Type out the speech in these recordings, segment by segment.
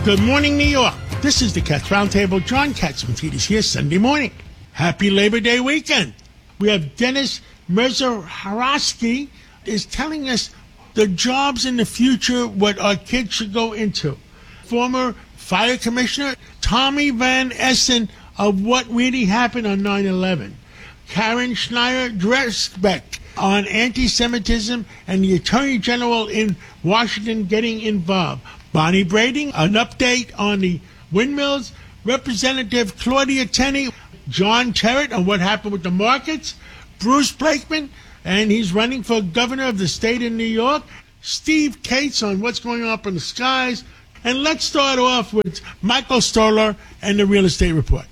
Good morning, New York. This is the Cats Roundtable. John Catsimatidis here, Sunday morning. Happy Labor Day weekend. We have Dennis Merzaharowski is telling us the jobs in the future, what our kids should go into. Former Fire Commissioner Tommy Van Essen of what really happened on 9/11. Karen Schneider-Dresbeck on anti-Semitism and the Attorney General in Washington getting involved. Bonnie Brading, an update on the windmills. Representative Claudia Tenney, John Terrett on what happened with the markets. Bruce Blakeman, and he's running for governor of the state of New York. Steve Cates on what's going on up in the skies. And let's start off with Michael Stoller and the Real Estate Report.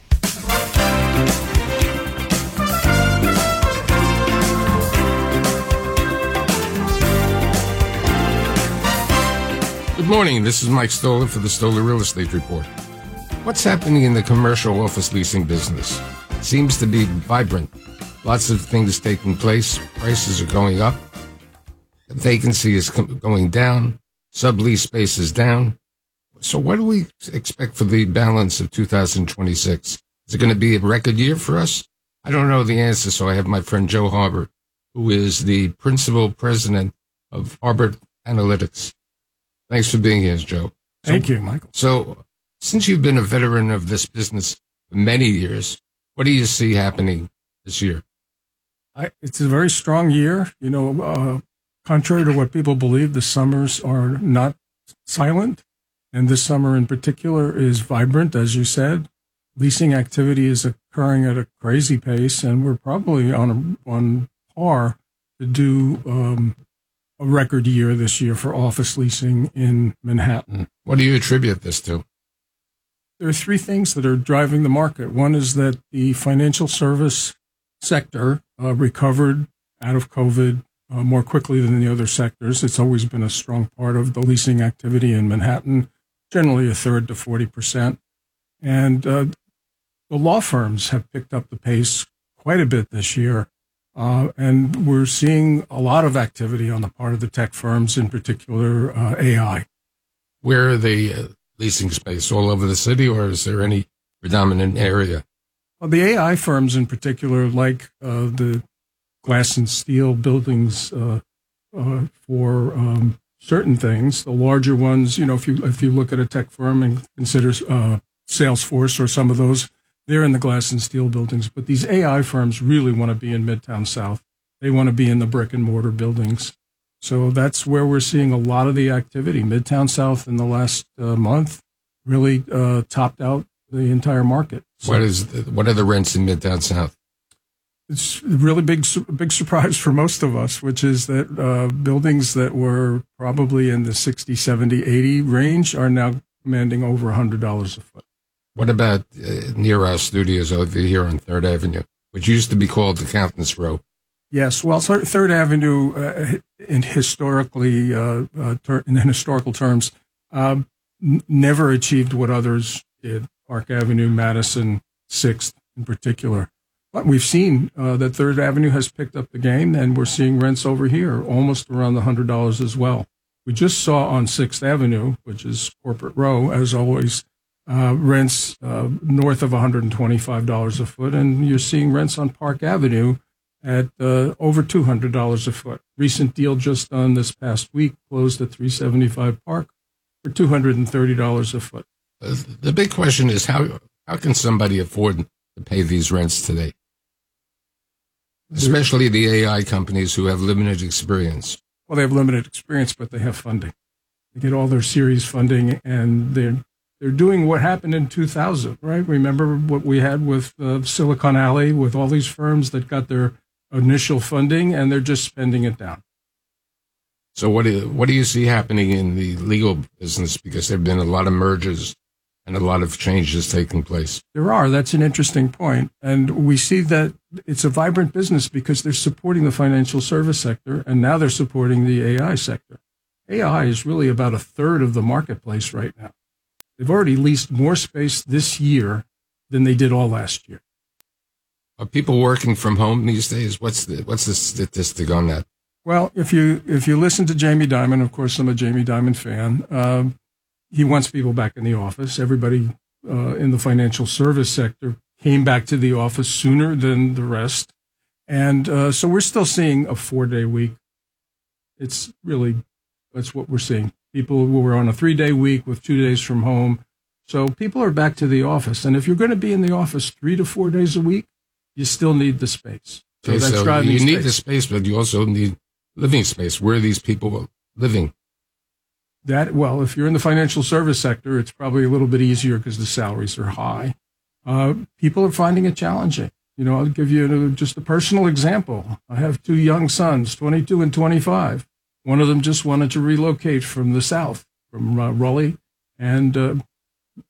Good morning, this is Mike Stoller for the Stoller Real Estate Report. What's happening in the commercial office leasing business? Seems to be vibrant. Lots of things taking place. Prices are going up. Vacancy is going down. Sublease space is down. So what do we expect for the balance of 2026? Is it going to be a record year for us? I don't know the answer, so I have my friend Joe Harbert, who is the principal president of Harbert Analytics. Thanks for being here, Joe. Thank you, Michael. So, since you've been a veteran of this business for many years, what do you see happening this year? It's a very strong year. Contrary to what people believe, the summers are not silent. And this summer in particular is vibrant, as you said. Leasing activity is occurring at a crazy pace, and we're probably on par to do a record year this year for office leasing in Manhattan. What do you attribute this to? There are three things that are driving the market. One is that the financial service sector recovered out of COVID more quickly than the other sectors. It's always been a strong part of the leasing activity in Manhattan, generally a third to 40%. And the law firms have picked up the pace quite a bit this year. And we're seeing a lot of activity on the part of the tech firms, in particular AI. Where are they leasing space? All over the city, or is there any predominant area? Well, the AI firms in particular, like the glass and steel buildings for certain things. The larger ones, if you look at a tech firm and consider Salesforce or some of those, they're in the glass and steel buildings. But these AI firms really want to be in Midtown South. They want to be in the brick and mortar buildings. So that's where we're seeing a lot of the activity. Midtown South in the last month really topped out the entire market. So what are the rents in Midtown South? It's a really big surprise for most of us, which is that buildings that were probably in the 60, 70, 80 range are now commanding over $100 a foot. What about near our studios over here on 3rd Avenue, which used to be called Accountants Row? Yes, well, 3rd Avenue, in historical terms, never achieved what others did. Park Avenue, Madison, 6th in particular. But we've seen that 3rd Avenue has picked up the game, and we're seeing rents over here almost around the $100 as well. We just saw on 6th Avenue, which is Corporate Row, as always, rents north of $125 a foot, and you're seeing rents on Park Avenue at over $200 a foot. Recent deal just done this past week closed at 375 Park for $230 a foot. The big question is how can somebody afford to pay these rents today? Especially the AI companies who have limited experience. Well, they have limited experience, but they have funding. They get all their series funding, and they're doing what happened in 2000, right? Remember what we had with Silicon Alley, with all these firms that got their initial funding, and they're just spending it down. So what do you see happening in the legal business? Because there have been a lot of mergers and a lot of changes taking place. There are. That's an interesting point. And we see that it's a vibrant business because they're supporting the financial service sector, and now they're supporting the AI sector. AI is really about a third of the marketplace right now. They've already leased more space this year than they did all last year. Are people working from home these days? What's the statistic on that? Well, if you listen to Jamie Dimon, of course I'm a Jamie Dimon fan, he wants people back in the office. Everybody in the financial service sector came back to the office sooner than the rest. And so we're still seeing a 4-day week. That's what we're seeing. People who were on a 3-day week with 2 days from home. So people are back to the office. And if you're going to be in the office 3 to 4 days a week, you still need the space. So Okay, that's so driving you space. need the space, but you also need living space. Where are these people living? Well, if you're in the financial service sector, it's probably a little bit easier because the salaries are high. People are finding it challenging. I'll give you just a personal example. I have 2 young sons, 22 and 25. One of them just wanted to relocate from the south, from Raleigh, and